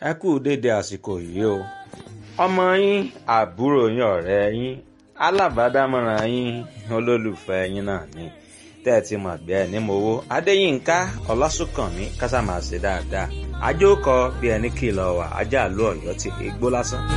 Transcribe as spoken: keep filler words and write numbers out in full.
ẹ kú dédé àsìkò yìí o. Ọmọ yín, àbúrò yín, ọ̀rẹ́ yín, alábàádámọ̀ràn yín, olólùfẹ́ yín náà ni. Tẹ́ ẹ ti mọ̀ bí ẹni mowó. Adéyínká Ọlásùnkànmí kásámà ṣe dáadáa. Ajókòó bí ẹni kìlọ̀ wà, ajá àlú Ọ̀yọ́ ti gbó lásán.